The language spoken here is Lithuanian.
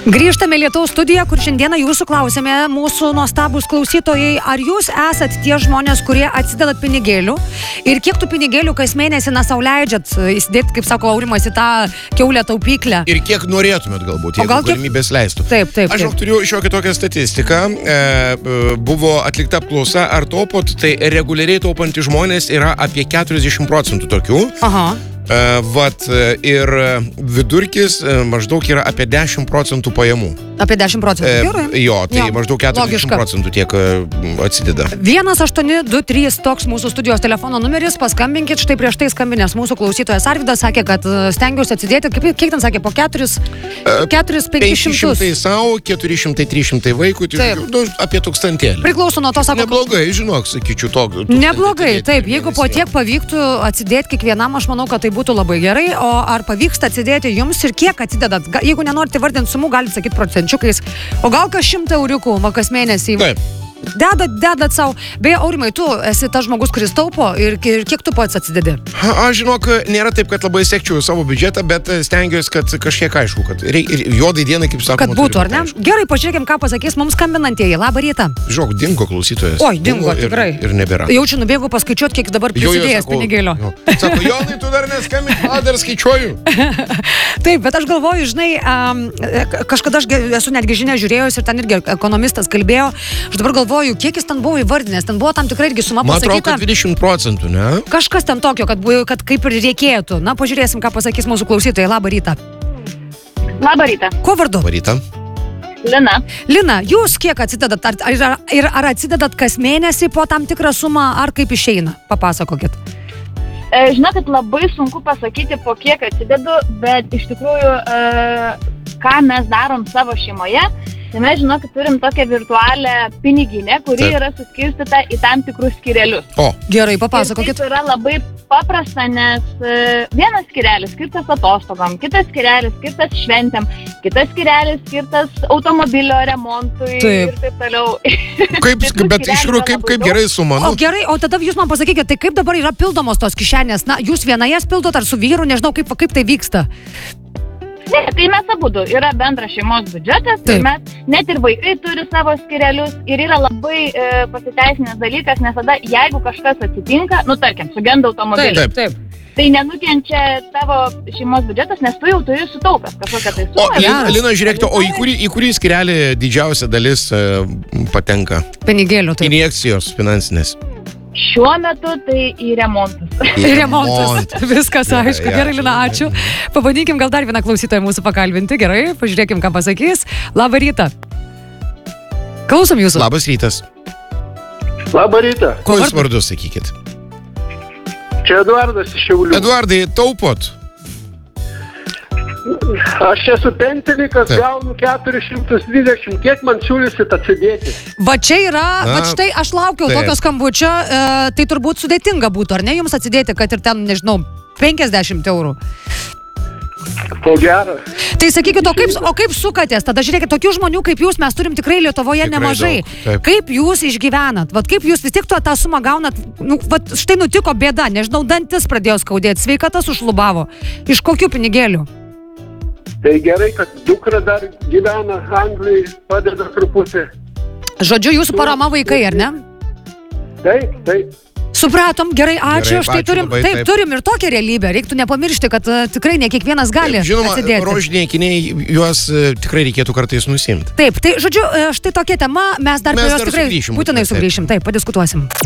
Grįžtame Lietuvos studiją, kur šiandieną jūsų klausėme, mūsų nuostabūs klausytojai, ar jūs esat tie žmonės, kurie atsidedat pinigėlių ir kiek tų pinigėlių kas mėnesį sau leidžiat įsidėti, kaip sako Aurimas, į tą kiaulę taupyklę. Ir kiek norėtumėt galbūt, jeigu galimybės leistų. Taip. Aš turiu šiokią tokią statistiką. Buvo atlikta apklausa, ar taupot, tai reguliariai taupantys žmonės yra apie 40% tokių. Aha. Ir vidurkis maždaug yra apie 10% pajamų. Apie 10%? Gerai. Jo, tai maždaug 40% tiek atsideda. 1823 toks mūsų studijos telefono numeris, paskambinkit, štai prieš tai skambinęs mūsų klausytojas Arvydas sakė, kad stengiuosi atsidėti, kiek ten sakė, po 4-500. 500 savo, 400-300 vaikų, tai apie 1000. Priklauso nuo to, sako. Neblogai, žinok, sakyčiau, to. Neblogai, taip, jeigu po tiek pavyktų atsidėti kiekvienam, aš manau, kad tai būtų labai gerai, o ar pavyksta atsidėti jums ir kiek atsidedat? Jeigu nenorite vardinti sumų, galite sakyti procenčiukais, o gal kas 100 euriukų, kas mėnesį. Taip. Dedat savo. Beje, Aurimai, tu esi tas žmogus, kuris taupo ir kiek tu pats atsidedi? Aš žinok, nėra taip, kad labai sekčiau savo biudžetą, bet stengiuosi, kad kažkiek aišku, kad juodai dienai, kaip sakoma. Kad būtų, ar ne? Gerai, pažiūrėkim, ką pasakys mums skambinantieji. Labą rytą. Žinok, dingo klausytojas. Oi, dingo, tikrai. Ir nebėra. Jaučiu, nubėgu paskaičiuoti, kiek dabar prisidėjęs pinigėlio. Sako, Jonai, tu dar neskambink, dar skaičiuoju. Taip, bet aš galvoju, žinai, kažkada aš esu netgi žinia žiūrėjus ir ten irgi ekonomistas kalbėjo. Aš dabar galvoju, kiek jis ten buvo įvardinęs, ten buvo tam tikrai irgi suma pasakyta. Man atrodo, kad 20%, ne? Kažkas ten tokio, kad kaip ir reikėtų. Na, pažiūrėsim, ką pasakys mūsų klausytojai. Labą rytą. Labą rytą. Kuo vardu? Labą rytą. Lina. Lina, jūs kiek atsidedat? Ar atsidedat kas mėnesį po tam tikrą sumą, ar kaip išeina? Papasakokit. Žinokit, labai sunku pasakyti, po kiek atsidedu, bet iš tikrųjų, ką mes darom savo šeimoje, tai mes, žinokit, turim tokią virtualią piniginę, kuri yra suskirstyta į tam tikrus skyrelius. O, gerai, papasakokit. Tai yra labai paprasta, nes vienas skyrelis skirtas atostogom, kitas skyrelis skirtas šventėm, kitas skyrelis skirtas automobilio remontui ir taip toliau. Bet iš tikrųjų, kaip gerai suma. O gerai, o tada jūs man pasakykite, tai kaip dabar yra pildomos tos kišenės? Na, jūs viena jas pildot ar su vyru, nežinau, kaip tai vyksta. Ne, tai mes abudu. Yra bendras šeimos biudžetas, tai mes net ir vaikai turi savo skyrelius ir yra labai pasiteisinęs dalykas, nes tada, jeigu kažkas atsitinka, tarkim, sugenda automobilį. Taip. Tai nenukenčia tavo šeimos biudžetas, nes tu jau turi sutaupęs kažkokią tai sumą. O, Lina, žiūrėkite, o į kurį skyrelį didžiausia dalis patenka? Pinigėlių, taip. Injekcijos finansinės. Šiuo metu tai į remontus. Į remontus. Viskas aišku. Gerai, Lina, ačiū. Pabandykim gal dar vieną klausytoją mūsų pakalbinti. Gerai, pažiūrėkim, ką pasakys. Labą rytą. Klausom jūsų. Labas rytas. Labą rytą. Ko jūs vardu, sakykit? Čia Eduardas iš Šiaulių. Eduardai, taupot? Aš esu pensininkas, gaunu 420, kiek man siūlysit atsidėti? Va čia yra, va štai aš laukiau tokio skambučio, tai turbūt sudėtinga būtų, ar ne jums atsidėti, kad ir ten, nežinau, 50 eurų. Ko gero. Tai sakykit, o kaip sukatės? Tada žiūrėkit, tokių žmonių kaip jūs mes turim tikrai Lietuvoje nemažai. Kaip jūs išgyvenat? Vat kaip jūs vis tiek tą sumą gaunat? Vat štai nutiko bėda, nežinau, dantis pradėjo skaudėti, sveikata sušlubavo. Iš kokių pinigėlių? Tai gerai, kad dukra dar gyvena Anglijai, padeda truputį. Žodžiu, jūsų parama vaikai, ar ne? Taip. Supratom, gerai, ačiū. Štai turim ir tokią realybę. Reiktų nepamiršti, kad tikrai ne kiekvienas gali atsidėti. Žinoma, rožiniai akiniai, juos tikrai reikėtų kartais nusimti. Taip, tai žodžiu, štai tokia tema, mes dar prie jos tikrai būtinai sugrįšim. Taip, padiskutuosim.